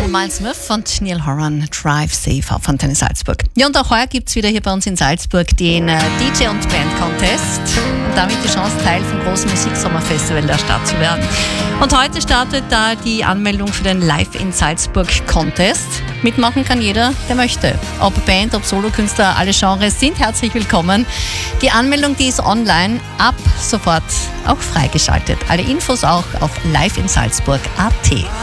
Miles Smith und Neil Horan, Drive Safe auf Antenne Salzburg. Ja, und auch heuer gibt es wieder hier bei uns in Salzburg den DJ und Band Contest und damit die Chance, Teil vom großen Musiksommerfestival der Stadt zu werden. Und heute startet da die Anmeldung für den Live in Salzburg Contest. Mitmachen kann jeder, der möchte. Ob Band, ob Solokünstler, alle Genres sind herzlich willkommen. Die Anmeldung, die ist online, ab sofort auch freigeschaltet. Alle Infos auch auf liveinsalzburg.at.